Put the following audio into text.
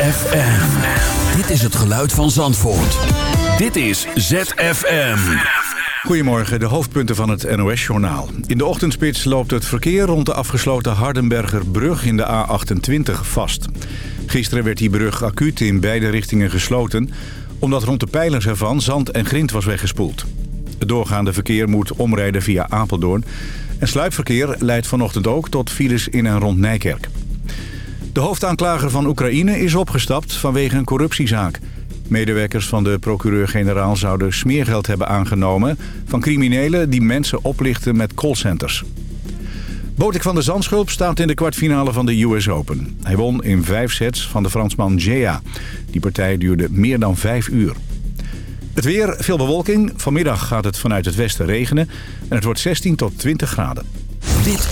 ZFM. Dit is het geluid van Zandvoort. Dit is ZFM. Goedemorgen, de hoofdpunten van het NOS-journaal. In de ochtendspits loopt het verkeer rond de afgesloten Hardenbergerbrug in de A28 vast. Gisteren werd die brug acuut in beide richtingen gesloten, omdat rond de pijlers ervan zand en grind was weggespoeld. Het doorgaande verkeer moet omrijden via Apeldoorn. En sluipverkeer leidt vanochtend ook tot files in en rond Nijkerk. De hoofdaanklager van Oekraïne is opgestapt vanwege een corruptiezaak. Medewerkers van de procureur-generaal zouden smeergeld hebben aangenomen van criminelen die mensen oplichten met callcenters. Botik van der Zandschulp staat in de kwartfinale van de US Open. Hij won in 5 sets van de Fransman Gea. Die partij duurde meer dan 5 uur. Het weer, veel bewolking. Vanmiddag gaat het vanuit het westen regenen en het wordt 16 tot 20 graden.